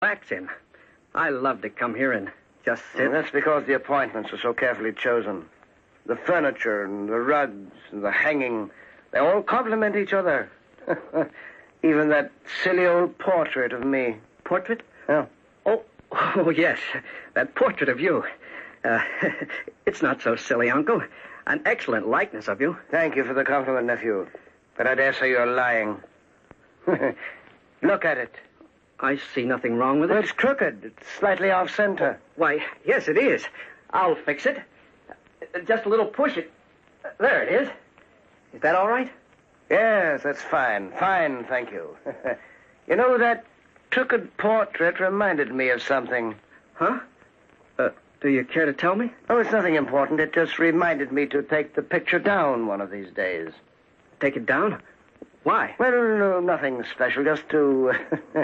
Relax in. I love to come here and just sit. And that's because the appointments are so carefully chosen. The furniture and the rugs and the hanging, they all complement each other. Even that silly old portrait of me. Portrait? Yeah. Oh, yes. That portrait of you. It's not so silly, Uncle. An excellent likeness of you. Thank you for the compliment, nephew. But I dare say you're lying. Look at it. I see nothing wrong with it. Well, it's crooked. It's slightly off-center. Why, yes, it is. I'll fix it. Just a little push it. There it is. Is that all right? Yes, that's fine. Fine, thank you. You know, that crooked portrait reminded me of something. Huh? Do you care to tell me? Oh, it's nothing important. It just reminded me to take the picture down one of these days. Take it down? Why? Well, no, nothing special. Just to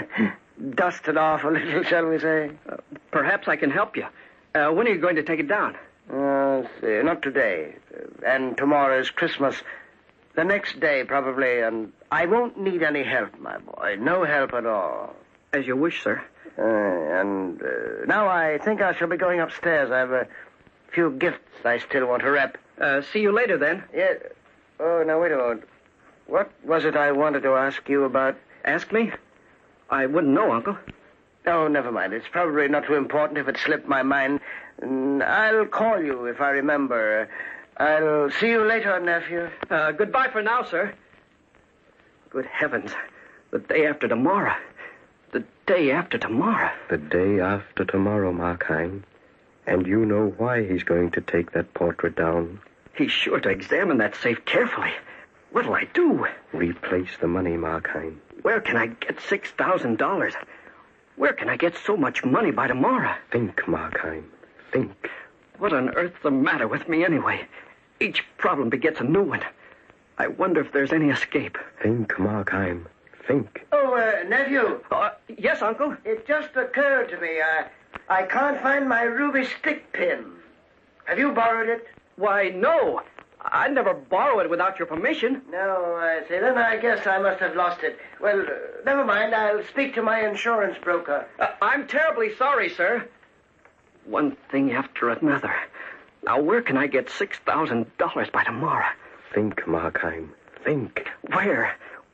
dust it off a little, shall we say? Perhaps I can help you. When are you going to take it down? Let's see. Not today. And tomorrow is Christmas. The next day, probably. And I won't need any help, my boy. No help at all. As you wish, sir. And now I think I shall be going upstairs. I have a few gifts I still want to wrap. See you later, then. Yeah. Oh, now, wait a moment. What was it I wanted to ask you about? Ask me? I wouldn't know, Uncle. Oh, never mind. It's probably not too important if it slipped my mind. I'll call you if I remember. I'll see you later, nephew. Goodbye for now, sir. Good heavens. The day after tomorrow. The day after tomorrow. The day after tomorrow, Markheim. And you know why he's going to take that portrait down. He's sure to examine that safe carefully. What'll I do? Replace the money, Markheim. Where can I get $6,000? Where can I get so much money by tomorrow? Think, Markheim. Think. What on earth's the matter with me anyway? Each problem begets a new one. I wonder if there's any escape. Think, Markheim. Think. Oh, nephew. Yes, Uncle? It just occurred to me. I can't find my ruby stick pin. Have you borrowed it? Why, no. I'd never borrow it without your permission. No, I see. Then I guess I must have lost it. Well, never mind. I'll speak to my insurance broker. I'm terribly sorry, sir. One thing after another. Now, where can I get $6,000 by tomorrow? Think, Markheim. Think. Where?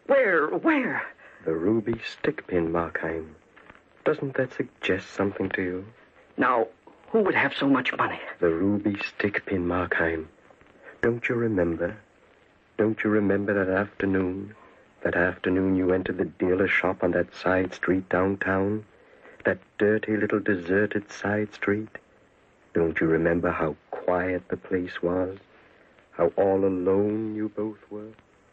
The ruby stick pin, Markheim. Doesn't that suggest something to you? Now, who would have so much money? The ruby stick pin, Markheim. Don't you remember? Don't you remember that afternoon? That afternoon you entered the dealer's shop on that side street downtown? That dirty little deserted side street? Don't you remember how quiet the place was? How all alone you both were?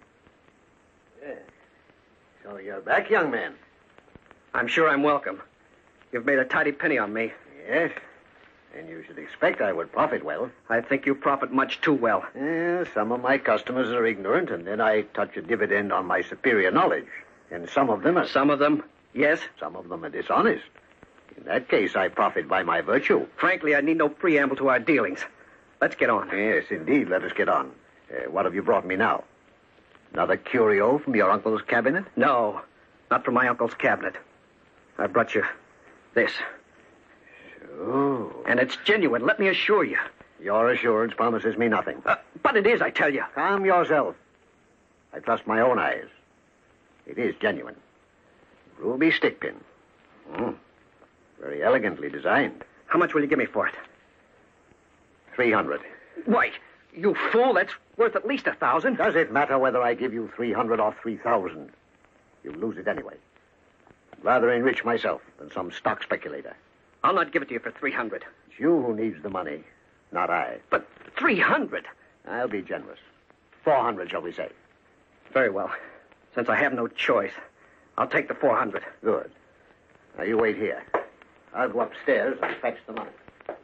Yeah. So you're back, young man. I'm sure I'm welcome. You've made a tidy penny on me. Yes. And you should expect I would profit well. I think you profit much too well. Some of my customers are ignorant, and then I touch a dividend on my superior knowledge. And some of them are... Some of them, yes. Some of them are dishonest. In that case, I profit by my virtue. Frankly, I need no preamble to our dealings. Let's get on. Yes, indeed, let us get on. What have you brought me now? Another curio from your uncle's cabinet? No, not from my uncle's cabinet. I brought you this. Oh. And it's genuine, let me assure you. Your assurance promises me nothing. But it is, I tell you. Calm yourself. I trust my own eyes. It is genuine. Ruby stick pin. Very elegantly designed. How much will you give me for it? 300. Why, you fool, that's worth at least 1,000. Does it matter whether I give you 300 or 3,000? You'll lose it anyway. I'd rather enrich myself than some stock speculator. I'll not give it to you for 300. It's you who needs the money, not I. But 300? I'll be generous. 400, shall we say? Very well. Since I have no choice, I'll take the 400. Good. Now, you wait here. I'll go upstairs and fetch the money.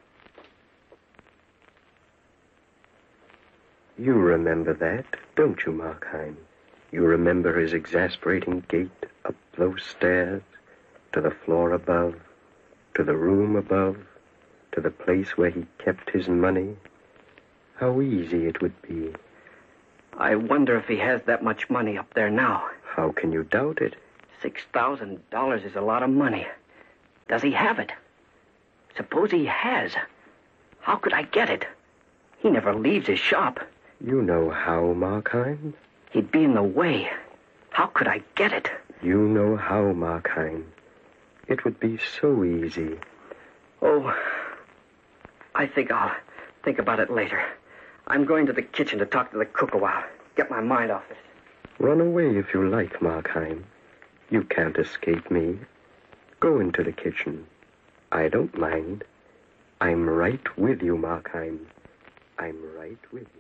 You remember that, don't you, Markheim? You remember his exasperating gait up those stairs, to the floor above, to the room above, to the place where he kept his money? How easy it would be. I wonder if he has that much money up there now. How can you doubt it? $6,000 is a lot of money. Does he have it? Suppose he has. How could I get it? He never leaves his shop. You know how, Markheim. He'd be in the way. How could I get it? You know how, Markheim. It would be so easy. Oh, I think I'll think about it later. I'm going to the kitchen to talk to the cook a while. Get my mind off this. Run away if you like, Markheim. You can't escape me. Go into the kitchen. I don't mind. I'm right with you, Markheim. I'm right with you.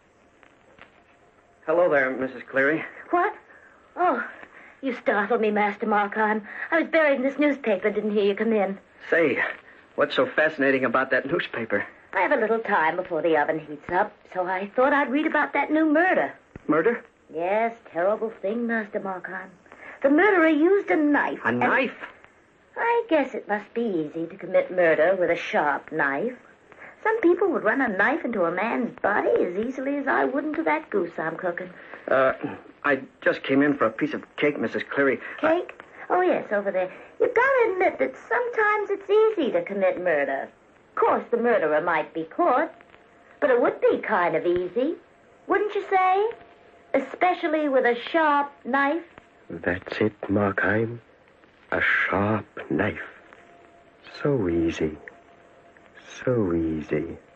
Hello there, Mrs. Cleary. What? Oh, you startled me, Master Markheim. I was buried in this newspaper and didn't hear you come in. Say, what's so fascinating about that newspaper? I have a little time before the oven heats up, so I thought I'd read about that new murder. Murder? Yes, terrible thing, Master Markheim. The murderer used a knife. A knife? I guess it must be easy to commit murder with a sharp knife. Some people would run a knife into a man's body as easily as I would into that goose I'm cooking. I just came in for a piece of cake, Mrs. Cleary. Cake? Oh, yes, over there. You've got to admit that sometimes it's easy to commit murder. Of course, the murderer might be caught, but it would be kind of easy, wouldn't you say? Especially with a sharp knife. That's it, Markheim. A sharp knife. So easy. So easy.